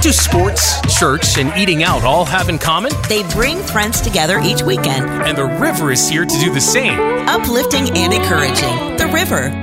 do sports, church, and eating out all have in common? They bring friends together each weekend. And the river is here to do the same. Uplifting and encouraging. The River.